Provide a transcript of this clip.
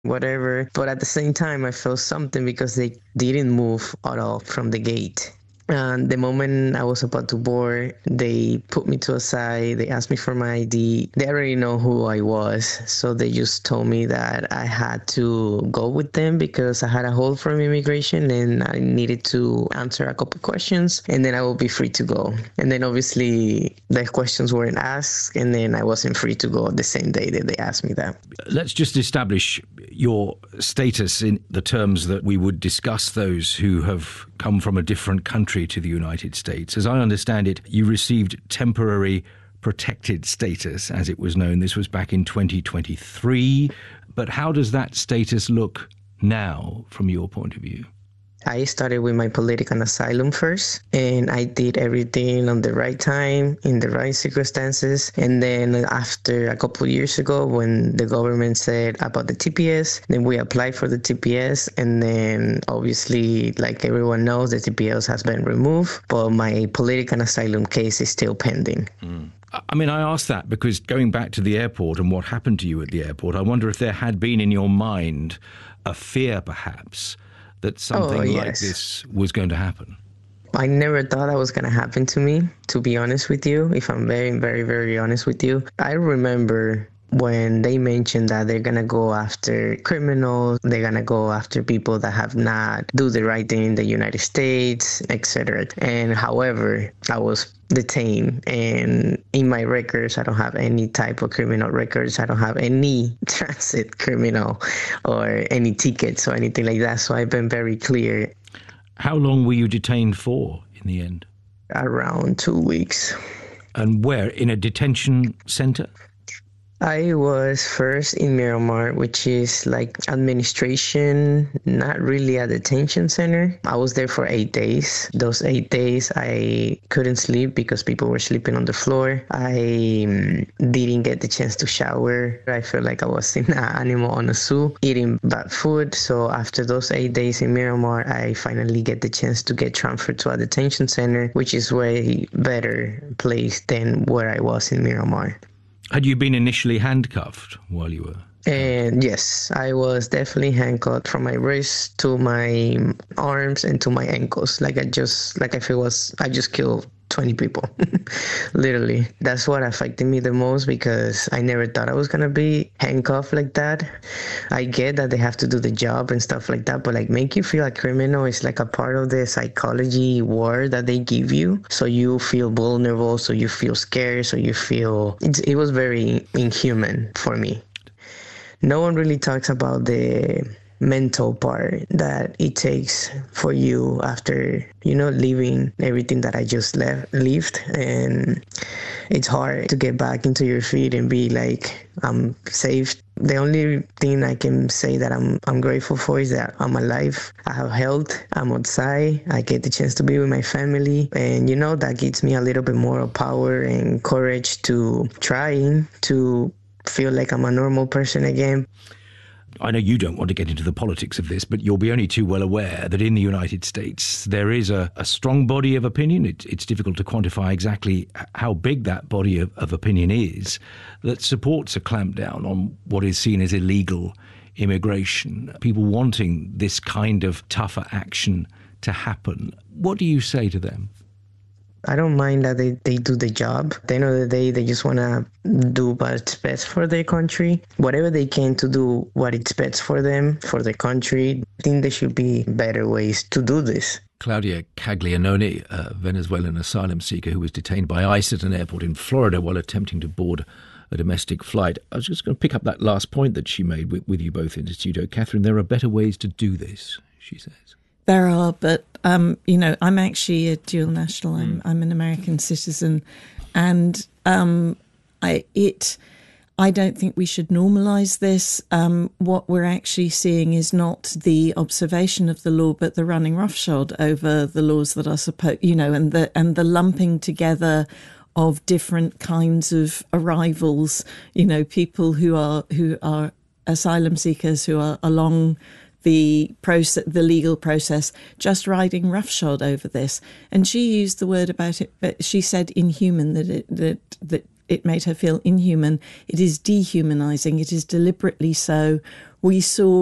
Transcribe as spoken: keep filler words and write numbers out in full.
whatever. But at the same time, I felt something because they didn't move at all from the gate. And the moment I was about to board, they put me to a side. They asked me for my I D. They already know who I was. So they just told me that I had to go with them because I had a hold from immigration and I needed to answer a couple questions and then I will be free to go. And then obviously the questions weren't asked and then I wasn't free to go the same day that they asked me that. Let's just establish your status in the terms that we would discuss those who have come from a different country to the United States. As I understand it, you received temporary protected status, as it was known. This was back in twenty twenty-three. But how does that status look now from your point of view? I started with my political asylum first, and I did everything on the right time, in the right circumstances. And then after a couple of years ago, when the government said about the T P S, then we applied for the T P S. And then obviously, like everyone knows, the T P S has been removed, but my political asylum case is still pending. Mm. I mean, I ask that because going back to the airport and what happened to you at the airport, I wonder if there had been in your mind a fear, perhaps, that something oh, like yes. this was going to happen? I never thought that was going to happen to me, to be honest with you, if I'm very, very, very honest with you. I remember when they mentioned that they're going to go after criminals, they're going to go after people that have not do the right thing in the United States, et cetera. And however, I was detained, and in my records, I don't have any type of criminal records. I don't have any transit criminal or any tickets or anything like that. So I've been very clear. How long were you detained for in the end? Around two weeks. And where? In a detention center? I was first in Miramar, which is like administration, not really a detention center. I was there for eight days. Those eight days, I couldn't sleep because people were sleeping on the floor. I um, didn't get the chance to shower. I felt like I was in an animal on a zoo, eating bad food. So after those eight days in Miramar, I finally get the chance to get transferred to a detention center, which is way better place than where I was in Miramar. Had you been initially handcuffed while you were? And yes, I was definitely handcuffed from my wrist to my arms and to my ankles. Like I just, like if it was, I just killed twenty people, literally. That's what affected me the most because I never thought I was going to be handcuffed like that. I get that they have to do the job and stuff like that, but like make you feel a criminal is like a part of the psychology war that they give you. So you feel vulnerable, so you feel scared, so you feel, it, it was very inhuman for me. No one really talks about the mental part that it takes for you after, you know, leaving everything that I just left, lived. And it's hard to get back into your feet and be like, I'm safe. The only thing I can say that I'm I'm grateful for is that I'm alive. I have health. I'm outside. I get the chance to be with my family. And, you know, that gives me a little bit more power and courage to try to feel like I'm a normal person again. I know you don't want to get into the politics of this, but you'll be only too well aware that in the United States there is a, a strong body of opinion. It, it's difficult to quantify exactly how big that body of, of opinion is that supports a clampdown on what is seen as illegal immigration, people wanting this kind of tougher action to happen. What do you say to them? I don't mind that they, they do the job. At the end of the day, they just want to do what's best for their country. Whatever they can to do what is best for them, for the country. I think there should be better ways to do this. Claudia Caglianone, a Venezuelan asylum seeker who was detained by ICE at an airport in Florida while attempting to board a domestic flight. I was just going to pick up that last point that she made with, with you both in the studio. Catherine, there are better ways to do this, she says. There are, but, um, you know, I'm actually a dual national. I'm, mm. I'm an American citizen. And um, I it. I don't think we should normalise this. Um, what we're actually seeing is not the observation of the law, but the running roughshod over the laws that are supposed, you know, and the and the lumping together of different kinds of arrivals, you know, people who are who are asylum seekers who are along the process, the legal process, just riding roughshod over this. And she used the word about it, but she said inhuman, that it, that that it made her feel inhuman. It is dehumanizing. It is deliberately so. We saw